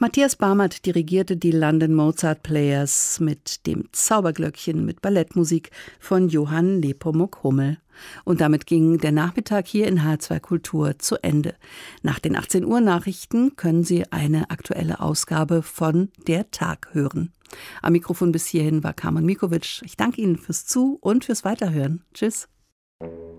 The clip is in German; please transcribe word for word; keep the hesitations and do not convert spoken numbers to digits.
Matthias Barmert dirigierte die London Mozart Players mit dem Zauberglöckchen mit Ballettmusik von Johann Nepomuk Hummel. Und damit ging der Nachmittag hier in H zwei Kultur zu Ende. Nach den achtzehn Uhr Nachrichten können Sie eine aktuelle Ausgabe von Der Tag hören. Am Mikrofon bis hierhin war Carmen Mikovic. Ich danke Ihnen fürs Zu- und fürs Weiterhören. Tschüss.